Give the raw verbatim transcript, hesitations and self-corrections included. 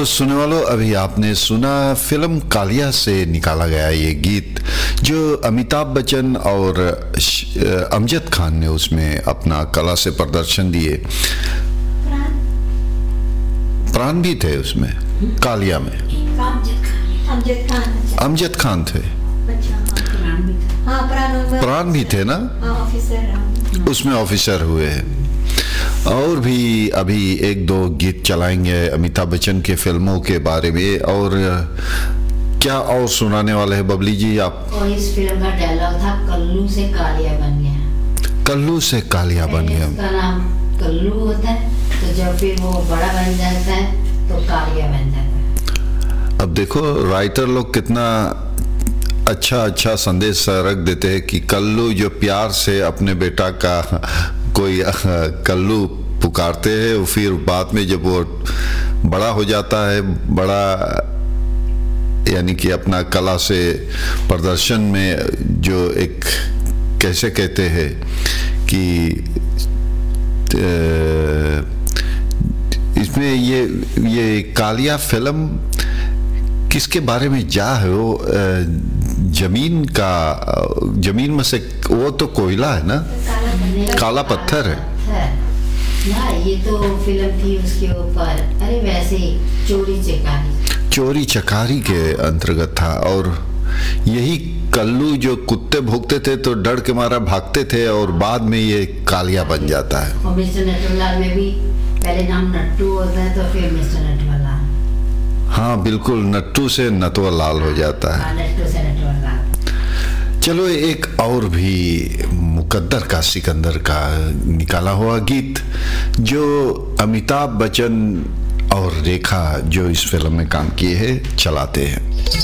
तो सुनने वालों, अभी आपने सुना फिल्म कालिया से निकाला गया ये गीत, जो अमिताभ बच्चन और अमजद खान ने उसमें अपना कला से प्रदर्शन दिए। प्राण भी थे उसमें, कालिया में अमजद खान अमजद खान थे, प्राण भी थे ना, उसमें ऑफिसर हुए हैं। और भी अभी एक दो गीत चलाएंगे अमिताभ बच्चन के फिल्मों के बारे में। और क्या और सुनाने वाले हैं बबली जी आप? और इस फिल्म का डायलॉग था, कल्लू से कालिया बन गया। कल्लू से कालिया बन गया। उसका नाम कल्लू होता है, तो जब फिर वो बड़ा बन जाता है तो कालिया बन जाता है। अब देखो राइटर लोग कितना अच्छा अच्छा संदेश रख देते हैं कि कल्लू जो प्यार से अपने बेटा का कोई कल्लू पुकारते हैं, फिर बाद में जब वो बड़ा हो जाता है, बड़ा यानी कि अपना कला से प्रदर्शन में जो एक कैसे कहते हैं कि इसमें ये ये कालिया फिल्म किसके बारे में जा है? वो जमीन का, जमीन में से वो तो कोयला है ना, काला पत्थर है ना। ये तो फिल्म थी उसके ऊपर, अरे वैसे चोरी चकारी चोरी चकारी के अंतर्गत था। और यही कल्लू जो कुत्ते भोगते थे तो डर के मारा भागते थे, और बाद में ये कालिया बन जाता है। और मिस्टर नटवरलाल में भी पहले नाम नट्टू होता है तो फिर मिस्टर नटवरलाल। हाँ बिल्कुल, नट्टू से नटवरलाल हो जाता है। नट्टू से नटवरलाल। चलो एक और भी मुकद्दर का सिकंदर का निकाला हुआ गीत, जो अमिताभ बच्चन और रेखा जो इस फिल्म में काम किए हैं, चलाते हैं।